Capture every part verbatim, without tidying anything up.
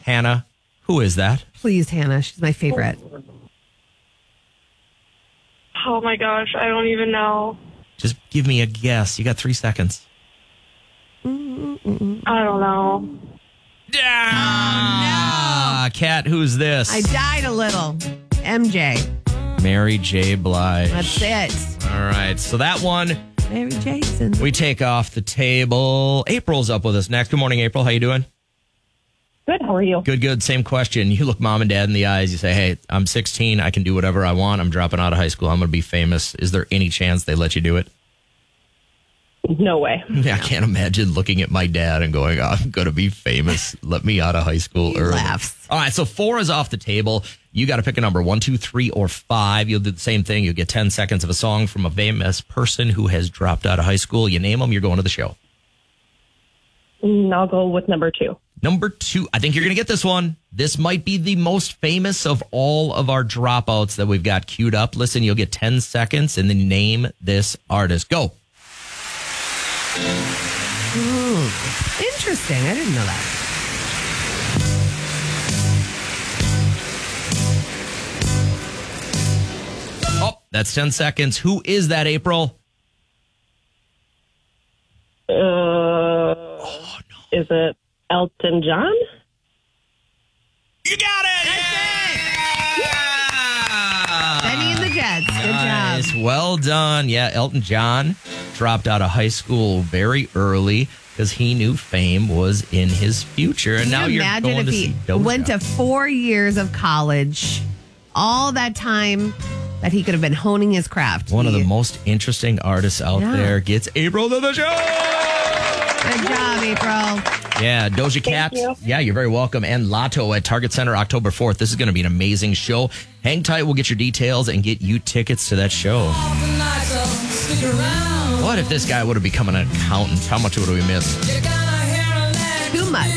Hannah, who is that? Please, Hannah. She's my favorite. Oh, my gosh. I don't even know. Just give me a guess. You got three seconds. Mm-mm-mm. I don't know. Ah, no. Kat, who's this? I died a little. M J. Mary J. Blige. That's it. All right. So that one. Mary Jason. We take off the table. April's up with us next. Good morning, April. How you doing? Good. How are you? Good, good. Same question. You look mom and dad in the eyes. You say, hey, I'm sixteen. I can do whatever I want. I'm dropping out of high school. I'm going to be famous. Is there any chance they let you do it? No way. Yeah, I can't imagine looking at my dad and going, oh, I'm going to be famous. Let me out of high school He early. laughs. All right, so four is off the table. You got to pick a number, one, two, three, or five. You'll do the same thing. You'll get ten seconds of a song from a famous person who has dropped out of high school. You name them, you're going to the show. Mm, I'll go with number two. Number two, I think you're going to get this one. This might be the most famous of all of our dropouts that we've got queued up. Listen, you'll get ten seconds and then name this artist. Go. Ooh, interesting. I didn't know that. Oh, that's ten seconds. Who is that, April? Uh, oh, no. Is it Elton John? You got it! Yeah! Benny and the Jets. Good Nice. job. Well done. Yeah, Elton John dropped out of high school very early because he knew fame was in his future. And Can now you you're imagine going if to he see Doja. went to four years of college, all that time that he could have been honing his craft. One of the He- most interesting artists out Yeah. there gets April to the show. Good job, April. Yeah, Doja Cat. you. Yeah, you're very welcome. And Lotto at Target Center October fourth. This is going to be an amazing show. Hang tight. We'll get your details and get you tickets to that show. What if this guy would have become an accountant? How much would we miss? Too much.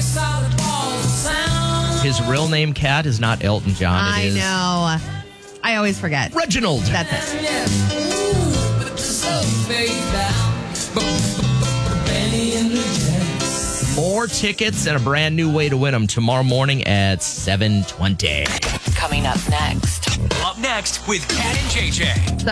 His real name, Cat, is not Elton John. I it is know. I always forget. Reginald. That's it. More tickets and a brand new way to win them tomorrow morning at seven twenty. Coming up next. Up next with Kat and J J. So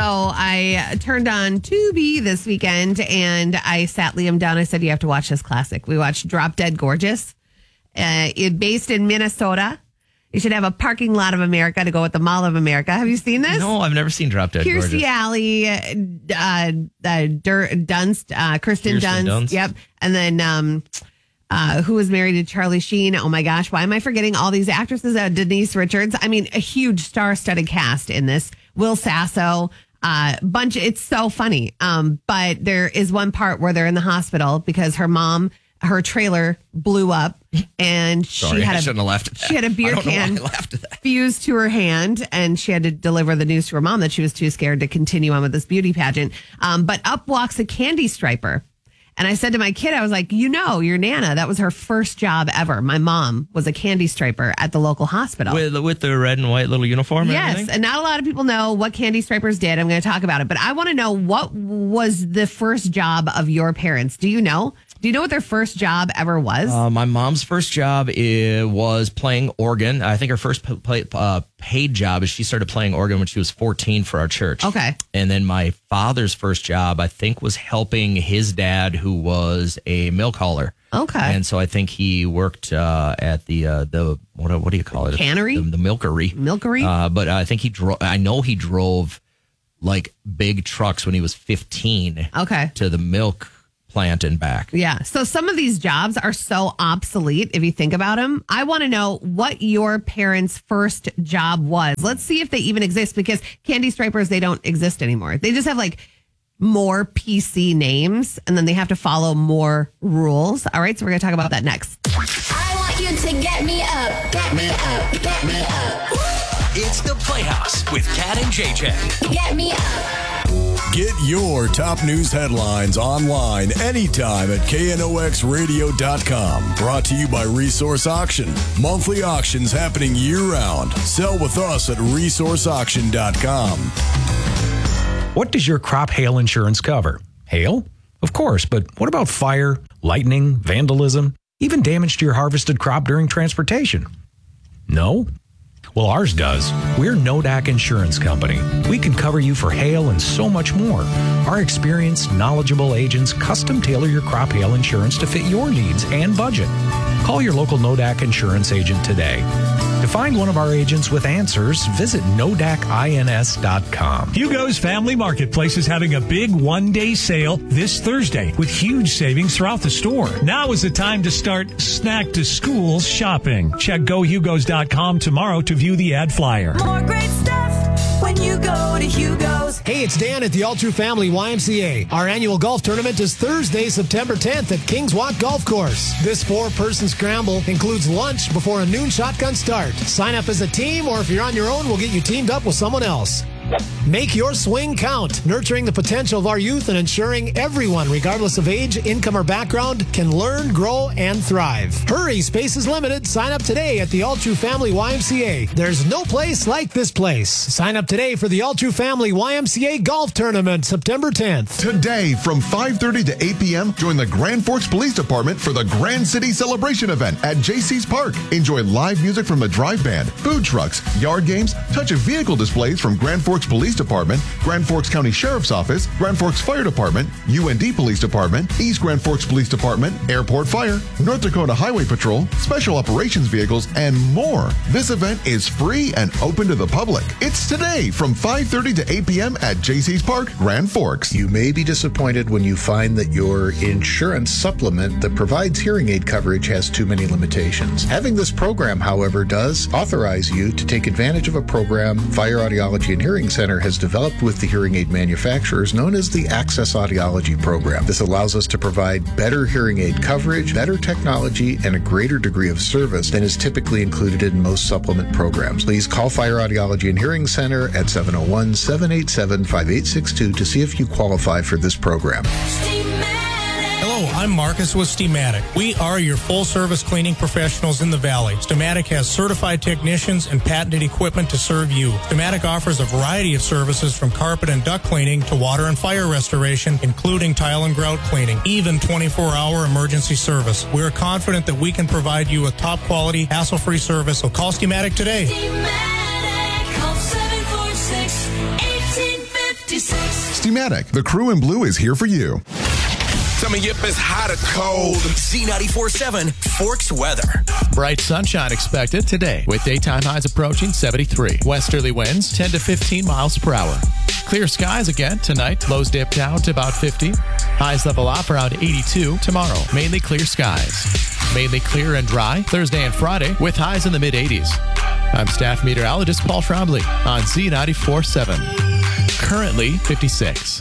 I turned on Tubi this weekend and I sat Liam down. I said, you have to watch this classic. We watched Drop Dead Gorgeous. Uh, it based in Minnesota. You should have a parking lot of America to go with the Mall of America. Have you seen this? No, I've never seen Drop Dead Kirstie Gorgeous. Alley, uh, uh, Dur- Dunst, uh, Kirsten, Kirsten Dunst. Dunst. Yep. And then um, uh, who was married to Charlie Sheen. Oh, my gosh. Why am I forgetting all these actresses? Uh, Denise Richards. I mean, a huge star-studded cast in this. Will Sasso. Uh, bunch. It's so funny. Um, but there is one part where they're in the hospital because her mom, her trailer blew up and she Sorry, had I a, shouldn't have laughed at that. she had a beer I don't know why can I laughed at that. fused to her hand, and she had to deliver the news to her mom that she was too scared to continue on with this beauty pageant. Um, but up walks a candy striper. And I said to my kid, I was like, you know, your Nana, that was her first job ever. My mom was a candy striper at the local hospital. With, with the red and white little uniform and Yes, everything? and not a lot of people know what candy stripers did. I'm going to talk about it, but I want to know, what was the first job of your parents? Do you know? Do you know what their first job ever was? Uh, my mom's first job uh, was playing organ. I think her first p- play, uh, paid job is she started playing organ when she was fourteen for our church. Okay. And then my father's first job, I think, was helping his dad, who was a milk hauler. Okay. And so I think he worked uh, at the uh, the what what do you call it? Cannery? The, the milkery. Milkery? Uh, but I think he drove. I know he drove like big trucks when he was fifteen. Okay. To the milk plant and back. Yeah. So some of these jobs are so obsolete if you think about them. I want to know what your parents' first job was. Let's see if they even exist, because candy stripers, they don't exist anymore. They just have like more P C names, and then they have to follow more rules. All right. So we're going to talk about that next. I want you to get me up, get me up, get me up, It's the Playhouse with Kat and J J. get me up. Get your top news headlines online anytime at K N O X radio dot com. Brought to you by Resource Auction. Monthly auctions happening year-round. Sell with us at resource auction dot com. What does your crop hail insurance cover? Hail? Of course, but what about fire, lightning, vandalism? Even damage to your harvested crop during transportation? No? Well, ours does. We're N O D A C Insurance Company. We can cover you for hail and so much more. Our experienced, knowledgeable agents custom tailor your crop hail insurance to fit your needs and budget. Call your local N O D A C insurance agent today. To find one of our agents with answers, visit N O D A C ins dot com. Hugo's Family Marketplace is having a big one-day sale this Thursday with huge savings throughout the store. Now is the time to start snack to school shopping. Check go hugos dot com tomorrow to view the ad flyer. More great stuff when you go to Hugo's. Hey, it's Dan at the All True Family Y M C A. Our annual golf tournament is Thursday, September tenth at Kings Walk Golf Course. This four-person scramble includes lunch before a noon shotgun start. Sign up as a team, or if you're on your own, we'll get you teamed up with someone else. Make your swing count, nurturing the potential of our youth and ensuring everyone, regardless of age, income, or background, can learn, grow, and thrive. Hurry, space is limited. Sign up today at the All True Family Y M C A. There's no place like this place. Sign up today for the All True Family Y M C A Golf Tournament, September tenth. Today, from five thirty to eight p.m., join the Grand Forks Police Department for the Grand City Celebration event at J C's Park. Enjoy live music from the Drive Band, food trucks, yard games, touch of vehicle displays from Grand Forks Police Department, Grand Forks County Sheriff's Office, Grand Forks Fire Department, U N D Police Department, East Grand Forks Police Department, Airport Fire, North Dakota Highway Patrol, Special Operations Vehicles, and more. This event is free and open to the public. It's today from five thirty to eight p.m. at J C's Park, Grand Forks. You may be disappointed when you find that your insurance supplement that provides hearing aid coverage has too many limitations. Having this program, however, does authorize you to take advantage of a program Fire Audiology and Hearing Center has developed with the hearing aid manufacturers known as the Access Audiology Program. This allows us to provide better hearing aid coverage, better technology, and a greater degree of service than is typically included in most supplement programs. Please call Fire Audiology and Hearing Center at seven oh one, seven eight seven, five eight six two to see if you qualify for this program. Hello, I'm Marcus with Steamatic. We are your full-service cleaning professionals in the Valley. Steamatic has certified technicians and patented equipment to serve you. Steamatic offers a variety of services from carpet and duct cleaning to water and fire restoration, including tile and grout cleaning, even twenty-four hour emergency service. We are confident that we can provide you with top-quality, hassle-free service, so call Steamatic today. Steamatic, call seven four six, one eight five six. Steamatic, the crew in blue is here for you. Coming up is hot or cold. Z ninety-four point seven Forks weather. Bright sunshine expected today with daytime highs approaching seventy-three. Westerly winds ten to fifteen miles per hour. Clear skies again tonight. Lows dip down to about fifty. Highs level off around eighty-two tomorrow. Mainly clear skies. Mainly clear and dry Thursday and Friday with highs in the mid eighties. I'm staff meteorologist Paul Trombley on Z ninety-four point seven. Currently fifty-six.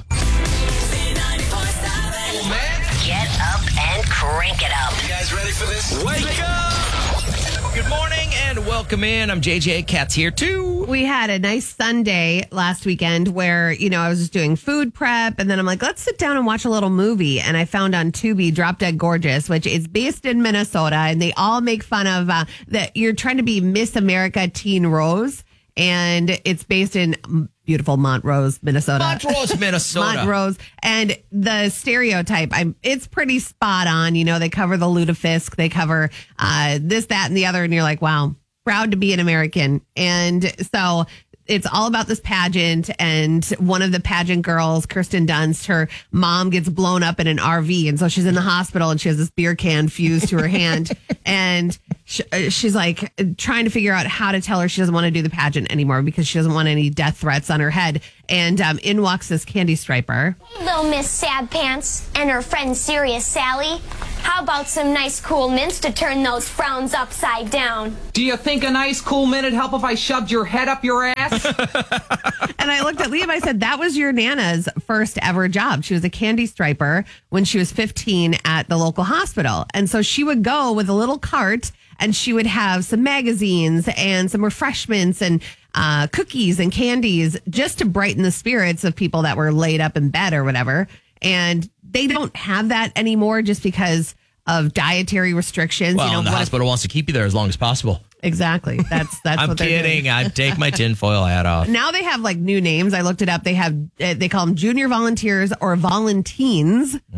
Crank it up. You guys ready for this? Wake up! Good morning and welcome in. I'm J J. Kat's here too. We had a nice Sunday last weekend where, you know, I was just doing food prep and then I'm like, let's sit down and watch a little movie. And I found on Tubi Drop Dead Gorgeous, which is based in Minnesota. And they all make fun of uh, that you're trying to be Miss America Teen Rose. And it's based in beautiful Montrose, Minnesota. Montrose, Minnesota. Montrose. And the stereotype, I'm, it's pretty spot on. You know, they cover the lutefisk, they cover uh, this, that, and the other. And you're like, wow, proud to be an American. And so it's all about this pageant. And one of the pageant girls, Kirsten Dunst, her mom gets blown up in an R V. And so she's in the hospital and she has this beer can fused to her hand. And she's like trying to figure out how to tell her she doesn't want to do the pageant anymore because she doesn't want any death threats on her head. And um, in walks this Candy Striper. Little Miss Sad Pants and her friend Serious Sally. How about some nice cool mints to turn those frowns upside down? Do you think a nice cool mint would help if I shoved your head up your ass? And I looked at Liam, I said, that was your Nana's first ever job. She was a Candy Striper when she was fifteen at the local hospital. And so she would go with a little cart and she would have some magazines and some refreshments and uh, cookies and candies just to brighten the spirits of people that were laid up in bed or whatever. And they don't have that anymore just because of dietary restrictions. Well, you know, and the hospital if, wants to keep you there as long as possible. Exactly. That's that's I'm what they're kidding. doing. I take my tinfoil hat off. Now they have like new names. I looked it up. They have uh, they call them junior volunteers or volunteens. Mm.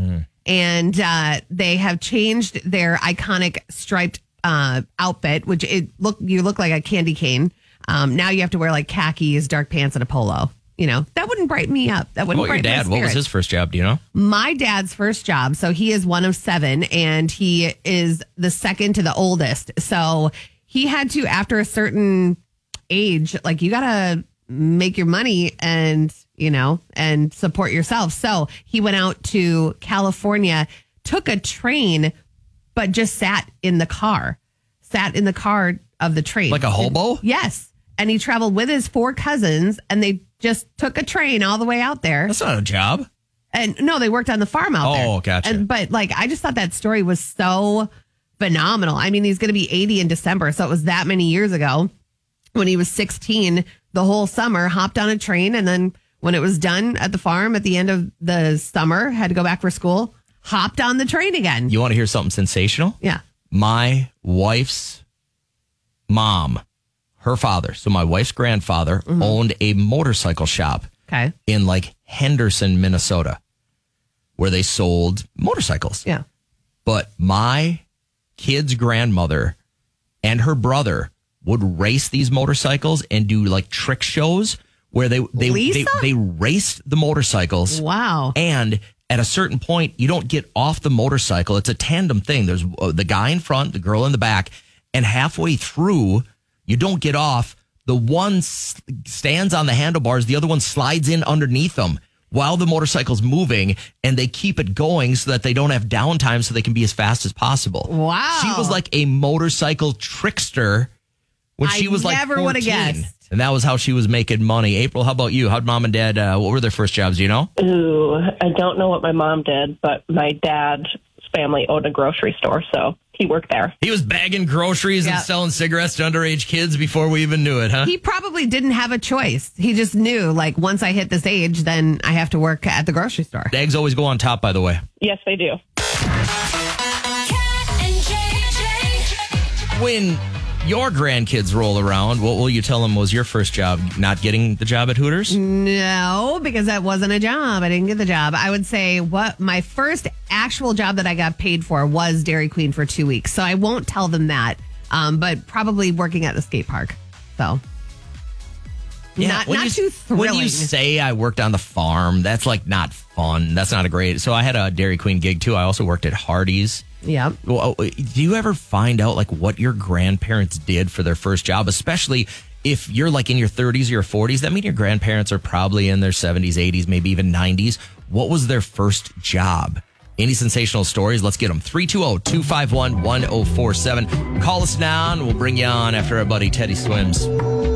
and uh, they have changed their iconic striped uh, outfit, which it look you look like a candy cane. Um, now you have to wear like khakis, dark pants, and a polo. You know, that wouldn't brighten me up. That wouldn't What about your brighten my dad? What was spirit. his first job? Do you know? My dad's first job. So he is one of seven, and he is the second to the oldest. So he had to, after a certain age, like you got to make your money and, you know, and support yourself. So he went out to California, took a train, but just sat in the car, sat in the car of the train. Like a hobo? And, yes. And he traveled with his four cousins, and they just took a train all the way out there. That's not a job. And no, they worked on the farm out there. Oh, gotcha. And, but like, I just thought that story was so phenomenal. I mean, he's going to be eighty in December. So it was that many years ago when he was sixteen, the whole summer, hopped on a train. And then when it was done at the farm at the end of the summer, had to go back for school, hopped on the train again. You want to hear something sensational? Yeah. My wife's mom, her father, so my wife's grandfather, Mm-hmm. owned a motorcycle shop Okay. in like Henderson, Minnesota, where they sold motorcycles. Yeah. But my kid's grandmother and her brother would race these motorcycles and do like trick shows where they they Lisa? they, they raced the motorcycles. Wow. And at a certain point, you don't get off the motorcycle. It's a tandem thing. There's uh, the guy in front, the girl in the back, and halfway through, you don't get off. The one s- stands on the handlebars, the other one slides in underneath them while the motorcycle's moving, and they keep it going so that they don't have downtime so they can be as fast as possible. Wow. She was like a motorcycle trickster when she I was like never would've fourteen. guessed. And that was how she was making money. April, how about you? How'd mom and dad, uh, what were their first jobs, do you know? Ooh, I don't know what my mom did, but my dad's family owned a grocery store, so he worked there. He was bagging groceries Yeah. and selling cigarettes to underage kids before we even knew it, huh? He probably didn't have a choice. He just knew, like, once I hit this age, then I have to work at the grocery store. The eggs always go on top, by the way. Yes, they do. When your grandkids roll around, what will you tell them was your first job? Not getting the job at Hooters? No, because that wasn't a job. I didn't get the job. I would say what my first actual job that I got paid for was Dairy Queen for two weeks. So I won't tell them that, um, but probably working at the skate park. So not, when not you, too thrilling. When you say I worked on the farm, that's like not fun. That's not a great. So I had a Dairy Queen gig too. I also worked at Hardee's. Yeah. Well, do you ever find out like what your grandparents did for their first job, especially if you're like in your thirties or your forties? That means your grandparents are probably in their seventies, eighties, maybe even nineties. What was their first job? Any sensational stories? Let's get them. three two zero, two five one, one zero four seven. Call us now and we'll bring you on after our buddy Teddy Swims.